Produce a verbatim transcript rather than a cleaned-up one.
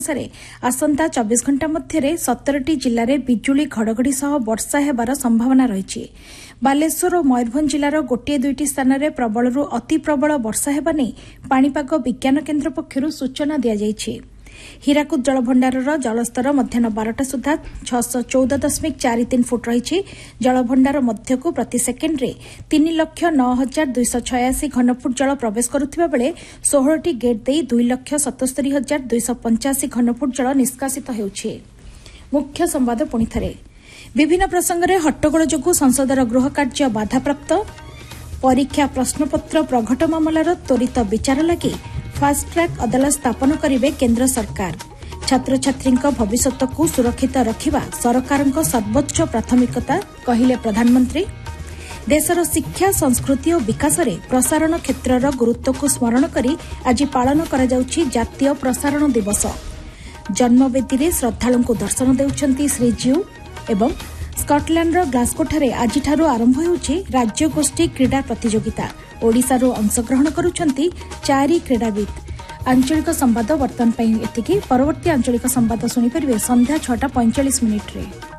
आसंता चौबीस घंटा मध्य सतरटी जिले में बिजुली घड़घड़ी सह वर्षा हेबार संभावना रही। बालेश्वर और मयूरभंज जिलार गोटे दुईटी स्थान में प्रबलरू अति प्रबल वर्षा हेबा नेई पाणीपाग विज्ञान केन्द्र पक्षर सूचना दी जाइछि। हीराकुद जलभंडार जलस्तर मध्याह बारटा सुधा छःश चौदह दशमिक चार तीन फुट रही। जलभंडार मध्यकू प्रति सेकेंड्रे तीन लक्ष नौ हजार दुईश छयासी घनफुट जल प्रवेश करुवा बेले षोहटी गेट दे दुई लक्ष सतस्तरी हजार दुईश पंचाशी घनफुट जल निष्कासित होउछि। मुख्य संवाद पुणी थरे विभिन्न प्रसंग में हट्टगोल जोगु संसदर गृह कार्य बाधाप्राप्त। परीक्षा प्रश्नपत्र प्रघट मामलार त्वरित विचार लगी फास्ट ट्रैक अदालत स्थापन करिवे केंद्र सरकार। छात्र छात्री भविष्य को सुरक्षित रखिबा सरकारक सर्वोच्च प्राथमिकता कहिले प्रधानमंत्री। देशर शिक्षा संस्कृति और विकास में प्रसारण क्षेत्रर गुरुत्व को स्मरण करी आज पालन करा जाउछि जातीय प्रसारण दिवस। जन्मवेदी श्रद्धालु को दर्शन देउछंती श्रीजीउ एवं स्कटलैंडर ग्लासगोठारे आजिठारु आरंभ होउछि राज्यगोष्ठी क्रीड़ा प्रतियोगिता। ओडिशारू अंशग्रहण करुछंती चारि क्रीड़ाविद। आंचलिक संवाद वर्तमान एतिकी। परवर्ती आंचलिक संवाद शुणिपारे संध्या छटा पैंचाश मिनिट्रे।